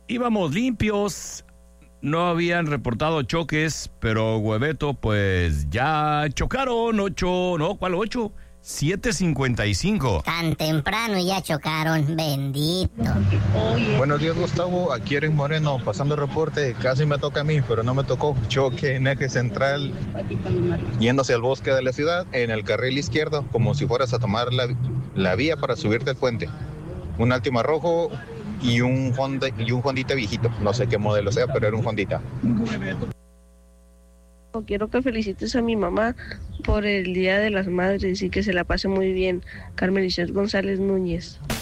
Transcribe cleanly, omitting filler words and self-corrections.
íbamos limpios, no habían reportado choques, pero Hueveto, pues ya chocaron. 7:55. Tan temprano ya chocaron, bendito. Buenos días, Gustavo. Aquí Eres Moreno, pasando el reporte. Casi me toca a mí, pero no me tocó. Choque en eje central, yéndose al bosque de la ciudad, en el carril izquierdo, como si fueras a tomar la vía para subirte al puente. Un Altima rojo y un Hondita viejito. No sé qué modelo sea, pero era un Hondita. Quiero que felicites a mi mamá por el Día de las Madres y que se la pase muy bien. Carmen Lisset González Núñez.